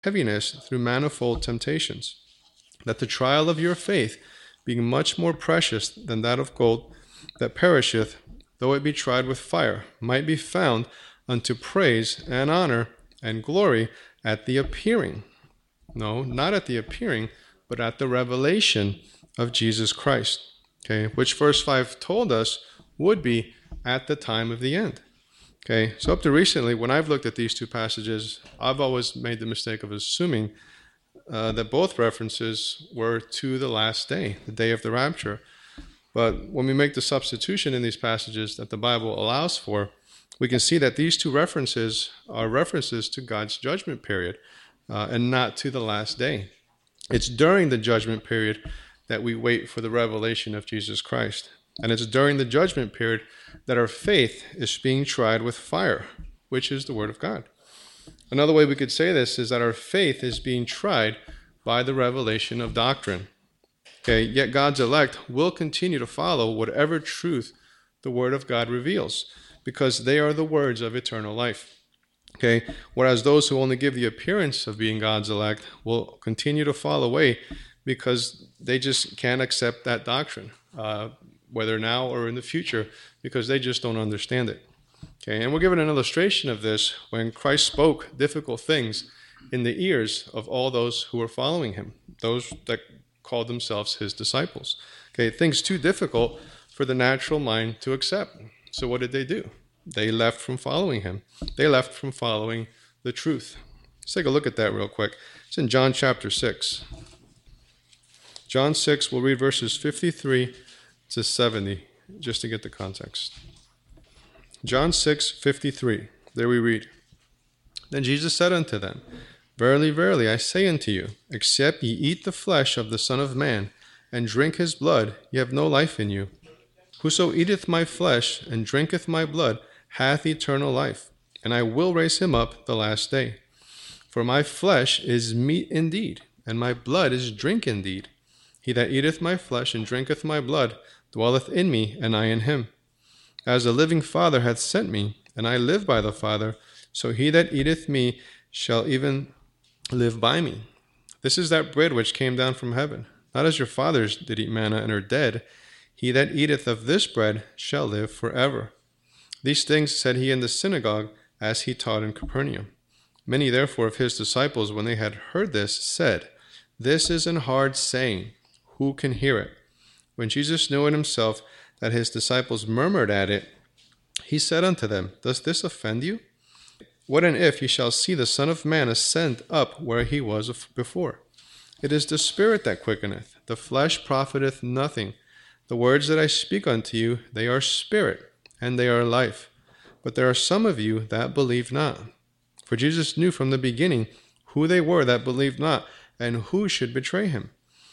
heaviness through manifold temptations, that the trial of your faith, being much more precious than that of gold that perisheth, though it be tried with fire, might be found unto praise and honor and glory at the appearing. No, not at the appearing, but at the revelation of Jesus Christ. Okay, which verse 5 told us would be at the time of the end. Okay, so up to recently, when I've looked at these two passages, I've always made the mistake of assuming that both references were to the last day, the day of the rapture. But when we make the substitution in these passages that the Bible allows for, we can see that these two references are references to God's judgment period and not to the last day. It's during the judgment period that we wait for the revelation of Jesus Christ. And it's during the judgment period that our faith is being tried with fire, which is the Word of God. Another way we could say this is that our faith is being tried by the revelation of doctrine. Okay, yet God's elect will continue to follow whatever truth the Word of God reveals, because they are the words of eternal life. Okay, whereas those who only give the appearance of being God's elect will continue to fall away because they just can't accept that doctrine, whether now or in the future, because they just don't understand it. Okay, and we're given an illustration of this when Christ spoke difficult things in the ears of all those who were following him, those that called themselves his disciples. Okay, things too difficult for the natural mind to accept. So what did they do? They left from following him. They left from following the truth. Let's take a look at that real quick. It's in John chapter 6. John 6, we'll read verses 53 to 70, just to get the context. John 6, 53. There we read, Then Jesus said unto them, Verily, verily, I say unto you, except ye eat the flesh of the Son of Man, and drink his blood, ye have no life in you. Whoso eateth my flesh, and drinketh my blood, hath eternal life, and I will raise him up the last day. For my flesh is meat indeed, and my blood is drink indeed. He that eateth my flesh and drinketh my blood dwelleth in me, and I in him. As the living Father hath sent me, and I live by the Father, so he that eateth me shall even live by me. This is that bread which came down from heaven, not as your fathers did eat manna and are dead. He that eateth of this bread shall live forever. These things said he in the synagogue, as he taught in Capernaum. Many therefore of his disciples, when they had heard this, said, This is an hard saying. Who can hear it? When Jesus knew in himself that his disciples murmured at it, he said unto them, Does this offend you? What and if ye shall see the Son of Man ascend up where he was before? It is the Spirit that quickeneth, the flesh profiteth nothing. The words that I speak unto you, they are spirit, and they are life. But there are some of you that believe not. For Jesus knew from the beginning who they were that believed not, and who should betray him.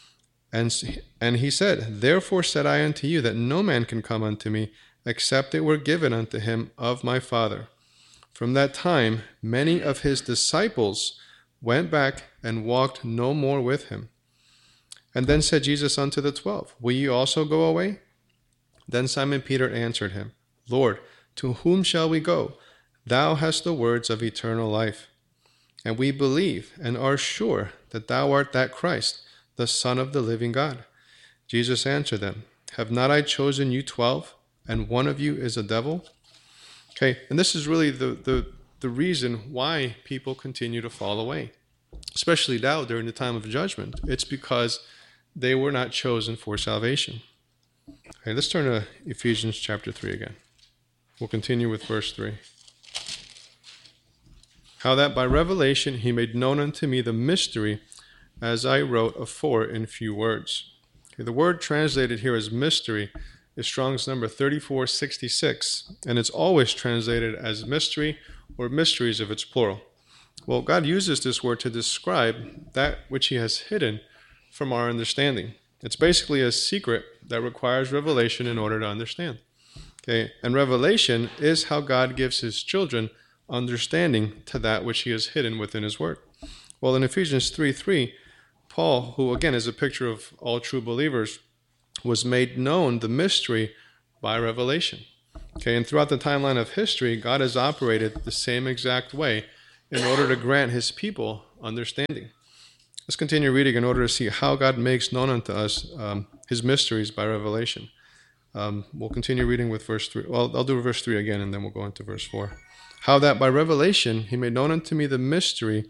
And he said, Therefore said I unto you, that no man can come unto me, except it were given unto him of my Father. From that time many of his disciples went back and walked no more with him. And then said Jesus unto the 12, Will ye also go away? Then Simon Peter answered him, Lord, to whom shall we go? Thou hast the words of eternal life. And we believe and are sure that thou art that Christ, the Son of the living God. Jesus answered them, Have not I chosen you 12, and one of you is a devil? Okay, and this is really the reason why people continue to fall away, especially now during the time of judgment. It's because they were not chosen for salvation. Okay, let's turn to Ephesians chapter 3 again. We'll continue with verse 3. How that by revelation he made known unto me the mystery, as I wrote afore in few words. Okay, the word translated here as mystery is Strong's number 3466, and it's always translated as mystery or mysteries if it's plural. Well, God uses this word to describe that which he has hidden from our understanding. It's basically a secret that requires revelation in order to understand. Okay, and revelation is how God gives his children understanding to that which he has hidden within his word. Well, in Ephesians 3:3, Paul, who again is a picture of all true believers, was made known the mystery by revelation. Okay, and throughout the timeline of history, God has operated the same exact way in order to grant his people understanding. Let's continue reading in order to see how God makes known unto us his mysteries by revelation. We'll continue reading with verse 3. Well, I'll do verse 3 again, and then we'll go into verse 4. How that by revelation he made known unto me the mystery,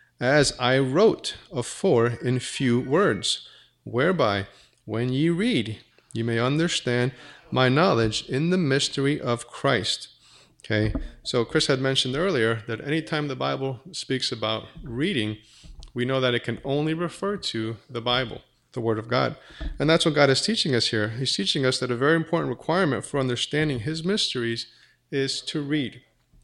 as I wrote afore in few words, whereby, when ye read, ye may understand my knowledge in the mystery of Christ. Okay, so Chris had mentioned earlier that anytime the Bible speaks about reading, we know that it can only refer to the Bible, the Word of God. And that's what God is teaching us here. He's teaching us that a very important requirement for understanding his mysteries is to read.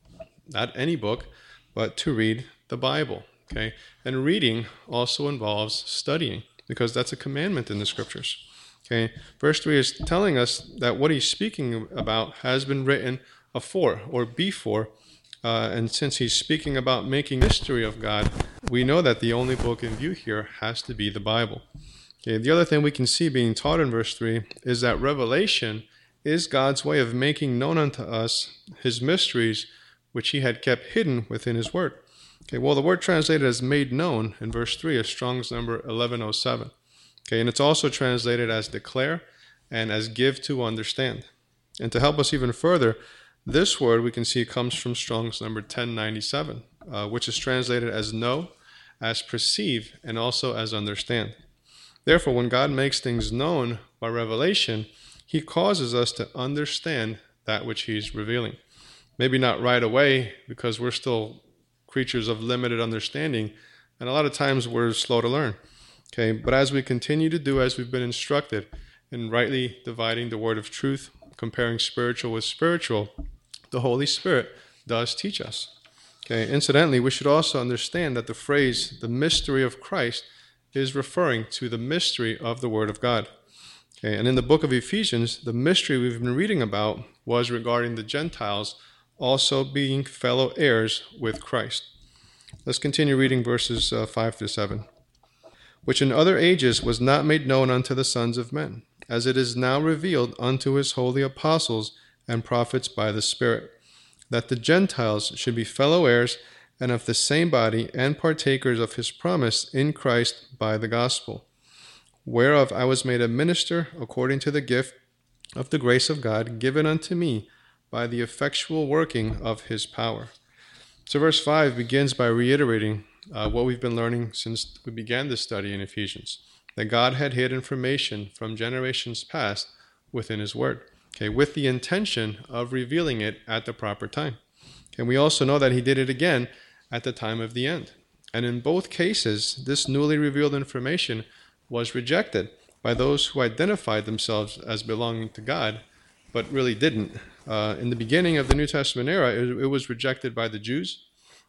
Not any book, but to read the Bible. Okay, and reading also involves studying, because that's a commandment in the scriptures. Okay, verse 3 is telling us that what he's speaking about has been written afore or before, and since he's speaking about making mystery of God, we know that the only book in view here has to be the Bible. Okay, the other thing we can see being taught in verse 3 is that revelation is God's way of making known unto us his mysteries, which he had kept hidden within his word. Okay, well, the word translated as made known in verse 3 is Strong's number 1107. Okay, and it's also translated as declare and as give to understand. And to help us even further, this word we can see comes from Strong's number 1097, which is translated as know, as perceive, and also as understand. Therefore, when God makes things known by revelation, he causes us to understand that which he's revealing. Maybe not right away, because we're still creatures of limited understanding, and a lot of times we're slow to learn. Okay, but as we continue to do as we've been instructed in rightly dividing the word of truth, comparing spiritual with spiritual, the Holy Spirit does teach us. Okay, incidentally, we should also understand that the phrase, the mystery of Christ, is referring to the mystery of the Word of God. Okay, and in the book of Ephesians, the mystery we've been reading about was regarding the Gentiles also being fellow heirs with Christ. Let's continue reading verses 5 to 7. Which in other ages was not made known unto the sons of men, as it is now revealed unto his holy apostles and prophets by the Spirit, that the Gentiles should be fellow heirs and of the same body and partakers of his promise in Christ by the gospel, whereof I was made a minister according to the gift of the grace of God given unto me by the effectual working of his power. So verse 5 begins by reiterating what we've been learning since we began this study in Ephesians, that God had hid information from generations past within his word, okay, with the intention of revealing it at the proper time. And we also know that he did it again at the time of the end. And in both cases, this newly revealed information was rejected by those who identified themselves as belonging to God, but really didn't. In the beginning of the New Testament era, it was rejected by the Jews,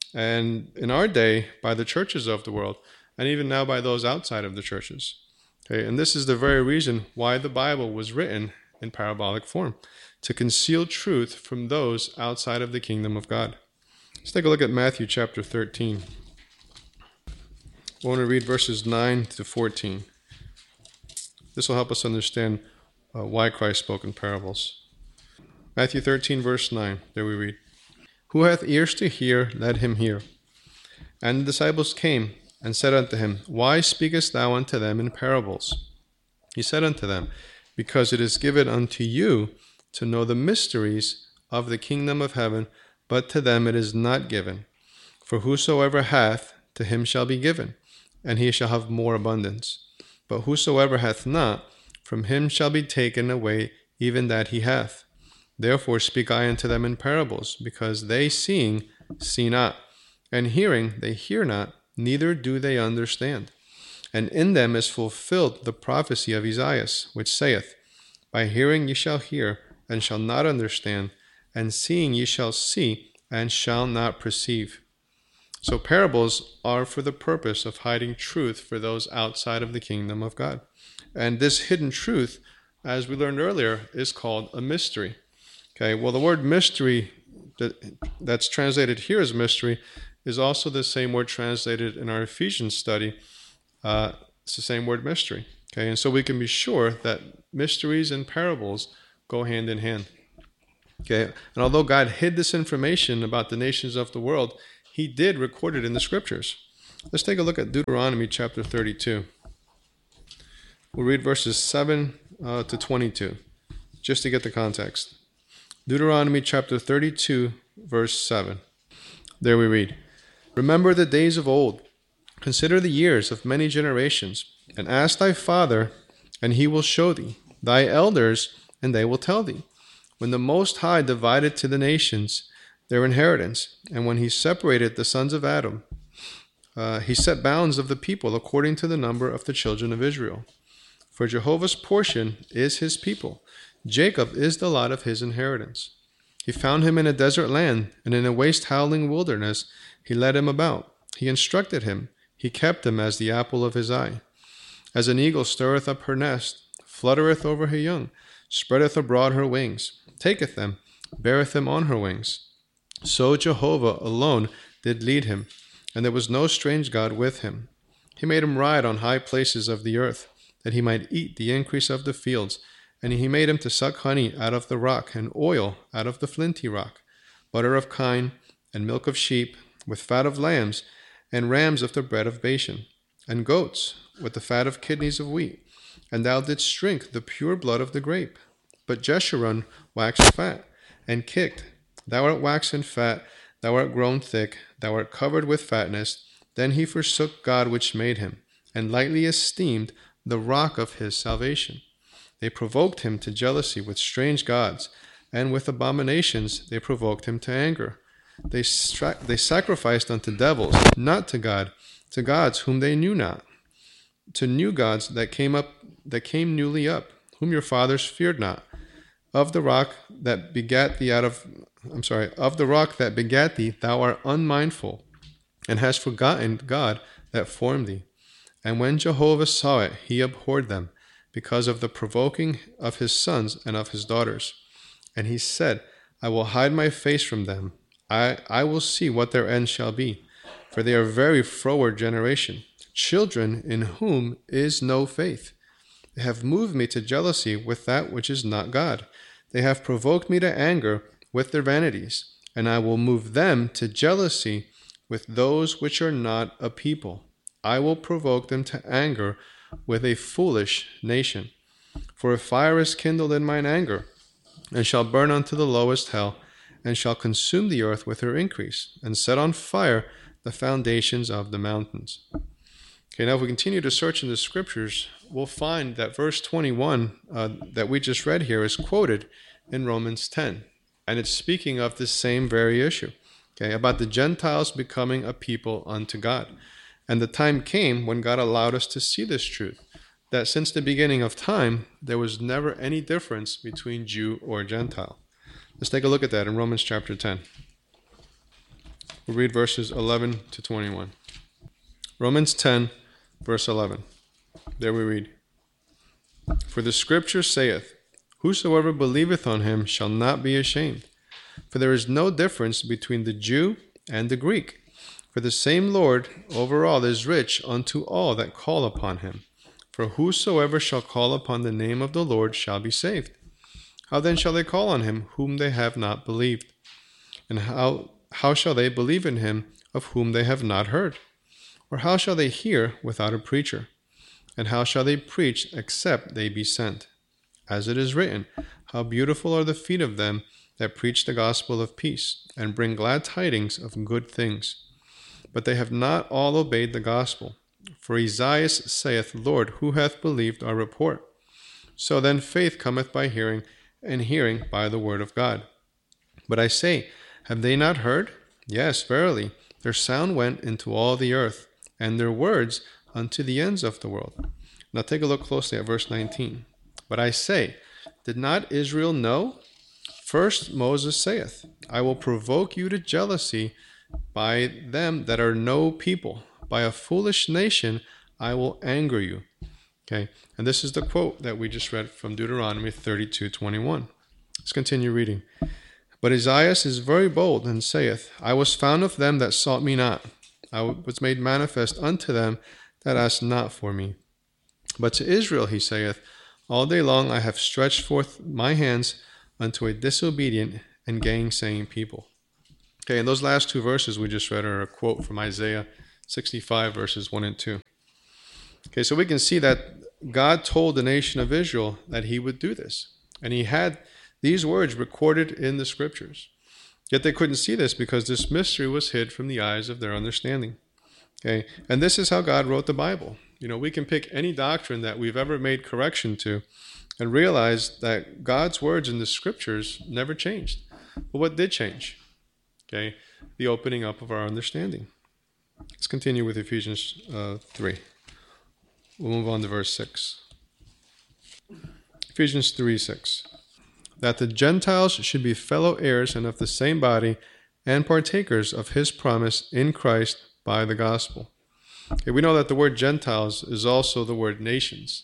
and in our day, by the churches of the world, and even now by those outside of the churches. Okay, and this is the very reason why the Bible was written in parabolic form, to conceal truth from those outside of the kingdom of God. Let's take a look at Matthew chapter 13. I want to read verses 9 to 14. This will help us understand why Christ spoke in parables. Matthew 13, verse 9, there we read, Who hath ears to hear, let him hear. And the disciples came and said unto him, Why speakest thou unto them in parables? He said unto them, Because it is given unto you to know the mysteries of the kingdom of heaven, but to them it is not given. For whosoever hath, to him shall be given, and he shall have more abundance. But whosoever hath not, from him shall be taken away even that he hath. Therefore speak I unto them in parables, because they seeing see not, and hearing they hear not, neither do they understand. And in them is fulfilled the prophecy of Esaias, which saith, By hearing ye shall hear, and shall not understand, and seeing ye shall see, and shall not perceive. So parables are for the purpose of hiding truth for those outside of the kingdom of God. And this hidden truth, as we learned earlier, is called a mystery. Okay, well, the word mystery that's translated here as mystery is also the same word translated in our Ephesians study. It's the same word mystery. Okay, and so we can be sure that mysteries and parables go hand in hand. Okay, and although God hid this information about the nations of the world, he did record it in the scriptures. Let's take a look at Deuteronomy chapter 32. We'll read verses 7 to 22, just to get the context. Deuteronomy chapter 32, verse 7. There we read, "Remember the days of old, consider the years of many generations, and ask thy father, and he will show thee, thy elders, and they will tell thee, when the Most High divided to the nations their inheritance, and when he separated the sons of Adam, he set bounds of the people according to the number of the children of Israel. For Jehovah's portion is his people. Jacob is the lot of his inheritance. He found him in a desert land, and in a waste howling wilderness he led him about. He instructed him. He kept him as the apple of his eye. As an eagle stirreth up her nest, fluttereth over her young, spreadeth abroad her wings, taketh them, beareth them on her wings. So Jehovah alone did lead him, and there was no strange God with him. He made him ride on high places of the earth, that he might eat the increase of the fields. And he made him to suck honey out of the rock, and oil out of the flinty rock, butter of kine, and milk of sheep, with fat of lambs, and rams of the bread of Bashan, and goats, with the fat of kidneys of wheat. And thou didst drink the pure blood of the grape. But Jeshurun waxed fat, and kicked. Thou art waxen fat, thou art grown thick, thou art covered with fatness. Then he forsook God which made him, and lightly esteemed the rock of his salvation. They provoked him to jealousy with strange gods, and with abominations they provoked him to anger. They sacrificed unto devils, not to God, to gods whom they knew not, to new gods that came newly up, whom your fathers feared not. Of the rock that begat thee thou art unmindful, and hast forgotten God that formed thee. And when Jehovah saw it, he abhorred them, because of the provoking of his sons and of his daughters. And he said, I will hide my face from them. I will see what their end shall be. For they are very froward generation, children in whom is no faith. They have moved me to jealousy with that which is not God. They have provoked me to anger with their vanities. And I will move them to jealousy with those which are not a people. I will provoke them to anger with a foolish nation. For a fire is kindled in mine anger, and shall burn unto the lowest hell, and shall consume the earth with her increase, and set on fire the foundations of the mountains. Okay, now if we continue to search in the scriptures, we'll find that verse 21 that we just read here is quoted in Romans 10, and it's speaking of this same very issue, okay, about the Gentiles becoming a people unto God. And the time came when God allowed us to see this truth, that since the beginning of time, there was never any difference between Jew or Gentile. Let's take a look at that in Romans chapter 10. We'll read verses 11 to 21. Romans 10, verse 11. There we read, For the scripture saith, Whosoever believeth on him shall not be ashamed. For there is no difference between the Jew and the Greek. For the same Lord over all is rich unto all that call upon him. For whosoever shall call upon the name of the Lord shall be saved. How then shall they call on him whom they have not believed? And how shall they believe in him of whom they have not heard? Or how shall they hear without a preacher? And how shall they preach except they be sent? As it is written, How beautiful are the feet of them that preach the gospel of peace, and bring glad tidings of good things. But they have not all obeyed the gospel. For Esaias saith, Lord, who hath believed our report? So then faith cometh by hearing, and hearing by the word of God. But I say, have they not heard? Yes, verily, their sound went into all the earth, and their words unto the ends of the world. Now take a look closely at verse 19. But I say, did not Israel know? First Moses saith, I will provoke you to jealousy by them that are no people. By a foolish nation I will anger you. Okay, and this is the quote that we just read from Deuteronomy 32:21. Let's continue reading. But Esaias is very bold and saith, I was found of them that sought me not. I was made manifest unto them that asked not for me. But to Israel he saith, all day long I have stretched forth my hands unto a disobedient and gainsaying people. Okay, and those last two verses we just read are a quote from Isaiah 65 verses 1 and 2. Okay, so we can see that God told the nation of Israel that he would do this. And he had these words recorded in the scriptures. Yet they couldn't see this because this mystery was hid from the eyes of their understanding. Okay, and this is how God wrote the Bible. We can pick any doctrine that we've ever made correction to and realize that God's words in the scriptures never changed. But what did change? Okay, the opening up of our understanding. Let's continue with Ephesians 3. We'll move on to verse 6. Ephesians 3:6. That the Gentiles should be fellow heirs and of the same body and partakers of his promise in Christ by the gospel. Okay, we know that the word Gentiles is also the word nations.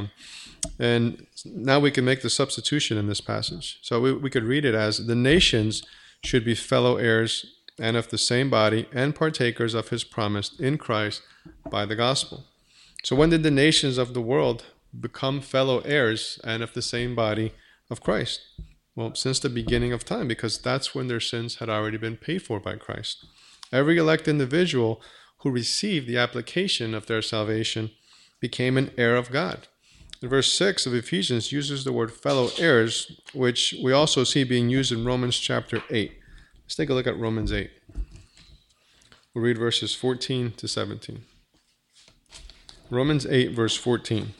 And now we can make the substitution in this passage. So we could read it as the nations should be fellow heirs and of the same body and partakers of his promise in Christ by the gospel. So when did the nations of the world become fellow heirs and of the same body of Christ? Well, since the beginning of time, because that's when their sins had already been paid for by Christ. Every elect individual who received the application of their salvation became an heir of God. And verse 6 of Ephesians uses the word fellow heirs, which we also see being used in Romans chapter 8. Let's take a look at Romans 8. We'll read verses 14 to 17. Romans 8, verse 14.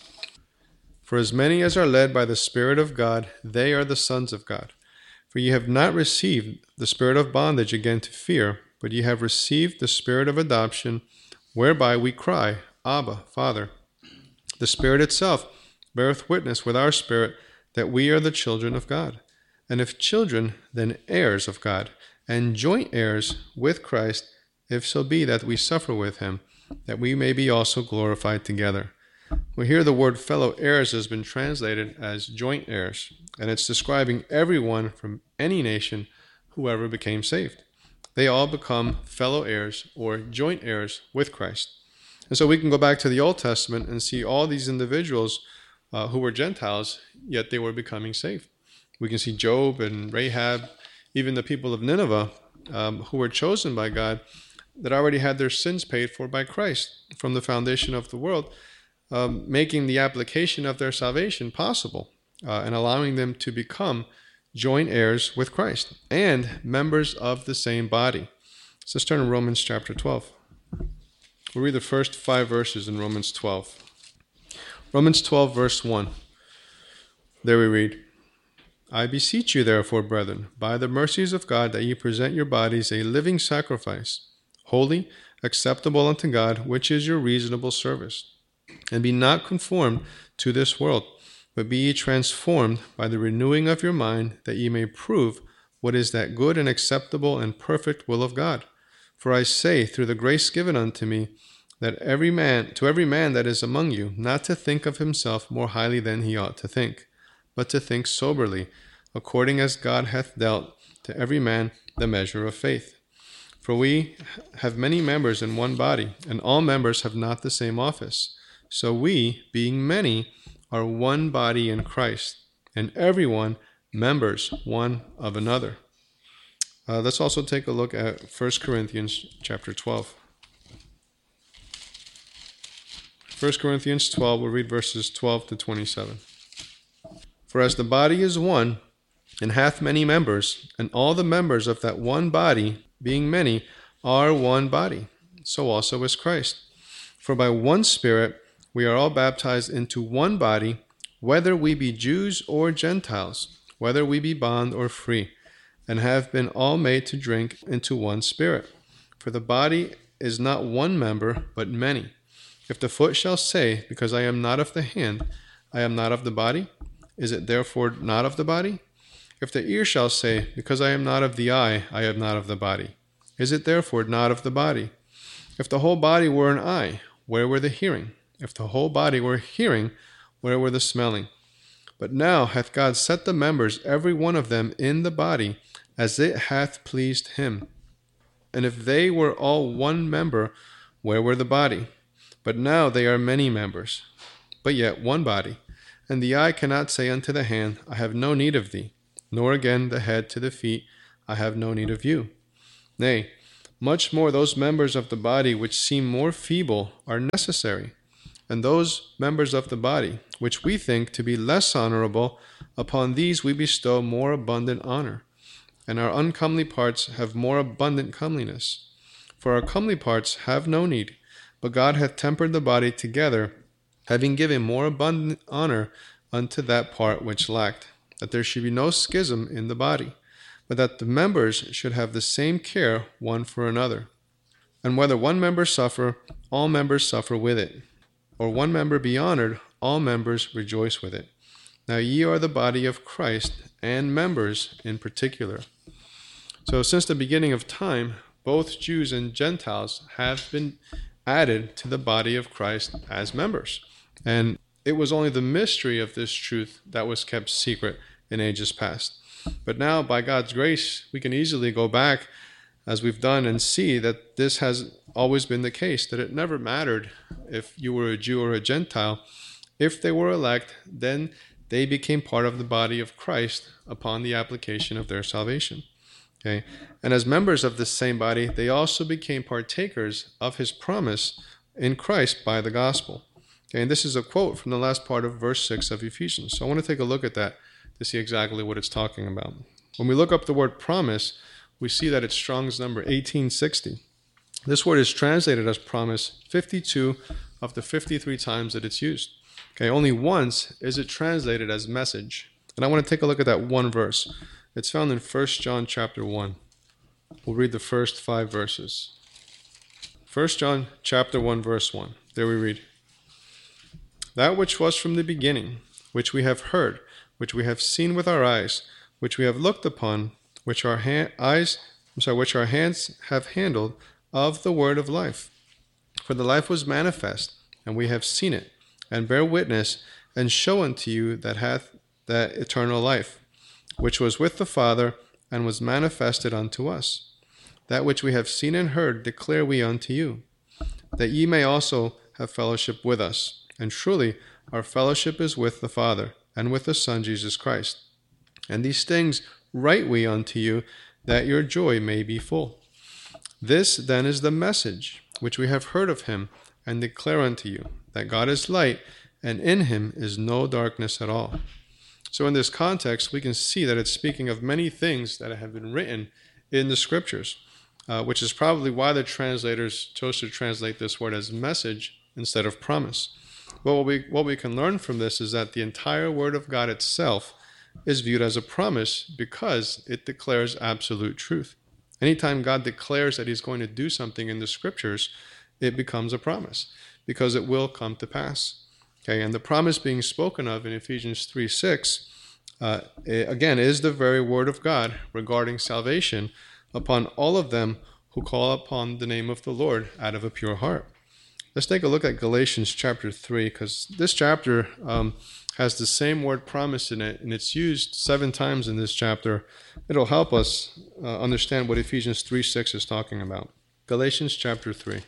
For as many as are led by the Spirit of God, they are the sons of God. For ye have not received the spirit of bondage again to fear, but ye have received the Spirit of adoption, whereby we cry, Abba, Father. The Spirit itself beareth witness with our spirit that we are the children of God. And if children, then heirs of God, and joint heirs with Christ, if so be that we suffer with him, that we may be also glorified together. Well, here the word fellow heirs has been translated as joint heirs, and it's describing everyone from any nation who ever became saved. They all become fellow heirs or joint heirs with Christ. And so we can go back to the Old Testament and see all these individuals who were Gentiles, yet they were becoming saved. We can see Job and Rahab, even the people of Nineveh, who were chosen by God, that already had their sins paid for by Christ from the foundation of the world, making the application of their salvation possible and allowing them to become joint heirs with Christ and members of the same body. So let's turn to Romans chapter 12. We'll read the first 5 verses in Romans 12. Romans 12, verse 1. There we read, I beseech you, therefore, brethren, by the mercies of God, that ye present your bodies a living sacrifice, holy, acceptable unto God, which is your reasonable service. And be not conformed to this world, but be ye transformed by the renewing of your mind, that ye may prove what is that good and acceptable and perfect will of God. For I say, through the grace given unto me, that to every man that is among you, not to think of himself more highly than he ought to think, but to think soberly, according as God hath dealt to every man the measure of faith. For we have many members in one body, and all members have not the same office. So we, being many, are one body in Christ, and everyone members one of another. Let's also take a look at 1 Corinthians chapter 12. 1 Corinthians 12, we'll read verses 12 to 27. For as the body is one, and hath many members, and all the members of that one body, being many, are one body, so also is Christ. For by one Spirit we are all baptized into one body, whether we be Jews or Gentiles, whether we be bond or free, and have been all made to drink into one Spirit. For the body is not one member, but many. If the foot shall say, because I am not of the hand, I am not of the body, is it therefore not of the body? If the ear shall say, because I am not of the eye, I am not of the body, is it therefore not of the body? If the whole body were an eye, where were the hearing? If the whole body were hearing, where were the smelling? But now hath God set the members, every one of them, in the body, as it hath pleased him. And if they were all one member, where were the body? But now they are many members, but yet one body. And the eye cannot say unto the hand, I have no need of thee, nor again the head to the feet, I have no need of you. Nay, much more those members of the body which seem more feeble are necessary. And those members of the body which we think to be less honorable, upon these we bestow more abundant honor. And our uncomely parts have more abundant comeliness. For our comely parts have no need, but God hath tempered the body together, having given more abundant honor unto that part which lacked, that there should be no schism in the body, but that the members should have the same care one for another. And whether one member suffer, all members suffer with it. Or one member be honored, all members rejoice with it. Now ye are the body of Christ, and members in particular. So since the beginning of time, both Jews and Gentiles have been added to the body of Christ as members. And it was only the mystery of this truth that was kept secret in ages past. But now, by God's grace, we can easily go back, as we've done, and see that this has always been the case, that it never mattered if you were a Jew or a Gentile. If they were elect, then they became part of the body of Christ upon the application of their salvation. Okay? And as members of this same body, they also became partakers of his promise in Christ by the gospel. Okay? And this is a quote from the last part of verse 6 of Ephesians. So I want to take a look at that to see exactly what it's talking about. When we look up the word promise, we see that it's Strong's number 1860. This word is translated as promise 52 of the 53 times that it's used. Okay, only once is it translated as message. And I want to take a look at that one verse. It's found in 1 John chapter 1. We'll read the first 5 verses. 1 John chapter 1, verse 1. There we read, "That which was from the beginning, which we have heard, which we have seen with our eyes, which we have looked upon, which our hands have handled, of the word of life. For the life was manifest, and we have seen it, and bear witness, and show unto you that hath that eternal life, which was with the Father, and was manifested unto us. That which we have seen and heard declare we unto you, that ye may also have fellowship with us. And truly our fellowship is with the Father, and with the Son Jesus Christ. And these things write we unto you, that your joy may be full. This then is the message which we have heard of him, and declare unto you, that God is light, and in him is no darkness at all." So in this context, we can see that it's speaking of many things that have been written in the scriptures, which is probably why the translators chose to translate this word as message instead of promise. But what we can learn from this is that the entire Word of God itself is viewed as a promise because it declares absolute truth. Anytime God declares that he's going to do something in the scriptures, it becomes a promise because it will come to pass. Okay, and the promise being spoken of in Ephesians 3:6, again, is the very word of God regarding salvation upon all of them who call upon the name of the Lord out of a pure heart. Let's take a look at Galatians chapter 3, because this chapter has the same word promise in it, and it's used 7 times in this chapter. It'll help us understand what Ephesians 3:6 is talking about. Galatians chapter 3.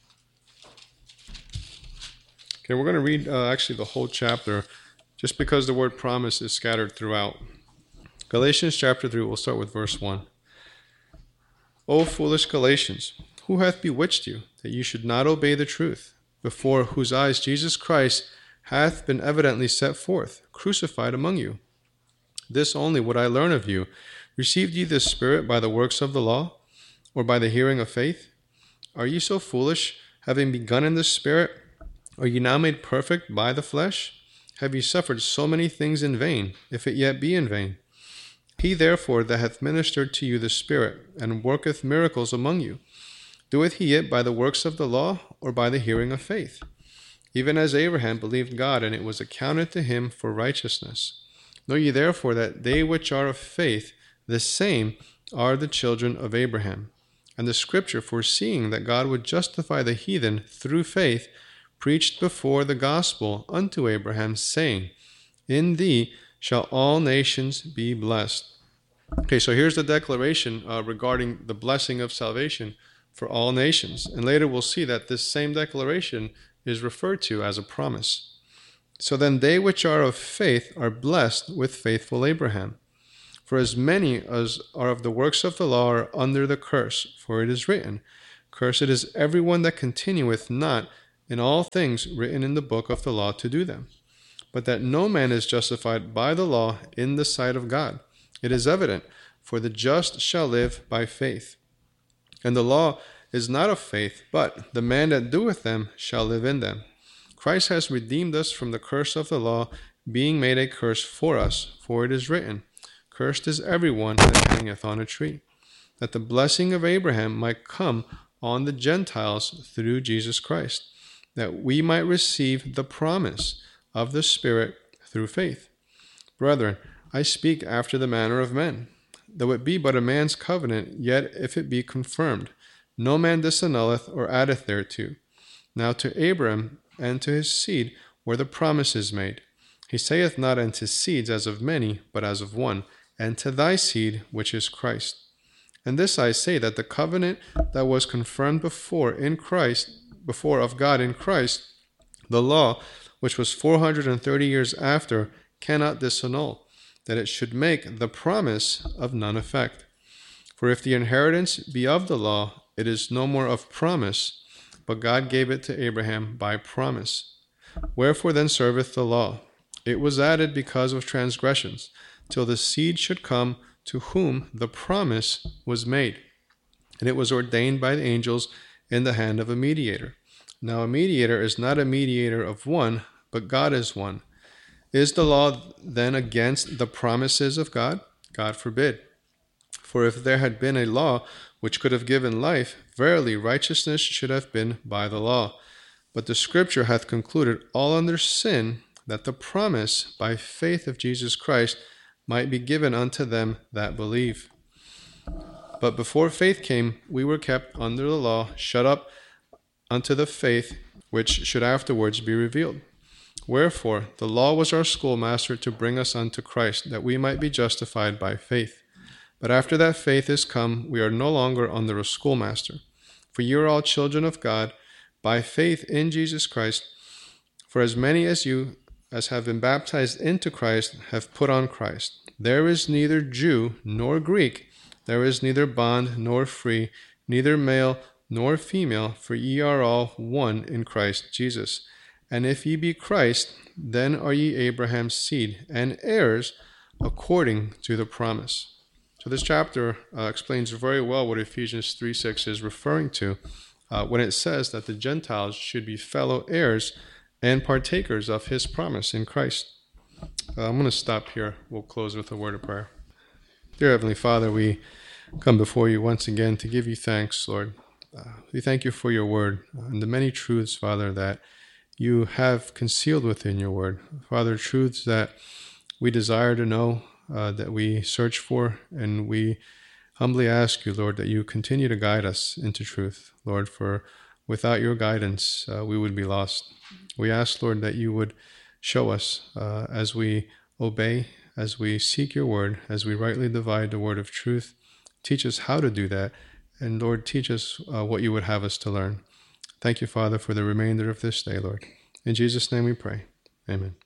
Okay, we're going to read actually the whole chapter, just because the word promise is scattered throughout. Galatians chapter 3, we'll start with verse 1. "O foolish Galatians, who hath bewitched you, that you should not obey the truth, before whose eyes Jesus Christ hath been evidently set forth, crucified among you? This only would I learn of you. Received ye the Spirit by the works of the law, or by the hearing of faith? Are ye so foolish, having begun in the Spirit? Are ye now made perfect by the flesh? Have ye suffered so many things in vain, if it yet be in vain? He therefore that hath ministered to you the Spirit, and worketh miracles among you, doeth he it by the works of the law, or by the hearing of faith? Even as Abraham believed God, and it was accounted to him for righteousness. Know ye therefore that they which are of faith, the same are the children of Abraham. And the Scripture, foreseeing that God would justify the heathen through faith, preached before the gospel unto Abraham, saying, In thee shall all nations be blessed." Okay, so here's the declaration regarding the blessing of salvation for all nations. And later we'll see that this same declaration is referred to as a promise. "So then they which are of faith are blessed with faithful Abraham. For as many as are of the works of the law are under the curse, for it is written, Cursed is everyone that continueth not in all things written in the book of the law to do them. But that no man is justified by the law in the sight of God. It is evident, for the just shall live by faith. And the law is not of faith, but the man that doeth them shall live in them. Christ has redeemed us from the curse of the law, being made a curse for us, for it is written, Cursed is everyone that hangeth on a tree, that the blessing of Abraham might come on the Gentiles through Jesus Christ, that we might receive the promise of the Spirit through faith. Brethren, I speak after the manner of men. Though it be but a man's covenant, yet if it be confirmed, no man disannulleth or addeth thereto. Now to Abram and to his seed were the promises made. He saith not unto seeds as of many, but as of one, and to thy seed, which is Christ. And this I say, that the covenant that was confirmed before of God in Christ, the law, which was 430 years after, cannot disannul, that it should make the promise of none effect. For if the inheritance be of the law, it is no more of promise, but God gave it to Abraham by promise. Wherefore then serveth the law? It was added because of transgressions, till the seed should come to whom the promise was made. And it was ordained by the angels in the hand of a mediator. Now a mediator is not a mediator of one, but God is one. Is the law then against the promises of God? God forbid. For if there had been a law which could have given life, verily righteousness should have been by the law. But the Scripture hath concluded all under sin, that the promise by faith of Jesus Christ might be given unto them that believe. But before faith came, we were kept under the law, shut up unto the faith which should afterwards be revealed. Wherefore the law was our schoolmaster to bring us unto Christ, that we might be justified by faith. But after that faith is come, we are no longer under a schoolmaster. For ye are all children of God, by faith in Jesus Christ. For as many as you as have been baptized into Christ have put on Christ. There is neither Jew nor Greek, there is neither bond nor free, neither male nor female, for ye are all one in Christ Jesus. And if ye be Christ, then are ye Abraham's seed, and heirs according to the promise. So this chapter explains very well what Ephesians 3:6 is referring to when it says that the Gentiles should be fellow heirs and partakers of his promise in Christ. I'm going to stop here. We'll close with a word of prayer. Dear Heavenly Father, we come before you once again to give you thanks, Lord. We thank you for your word and the many truths, Father, that you have concealed within your word. Father, truths that we desire to know, that we search for, and we humbly ask you, Lord, that you continue to guide us into truth, Lord, for without your guidance, we would be lost. We ask, Lord, that you would show us as we obey, as we seek your word, as we rightly divide the word of truth. Teach us how to do that. And Lord, teach us what you would have us to learn. Thank you, Father, for the remainder of this day, Lord. In Jesus' name we pray. Amen.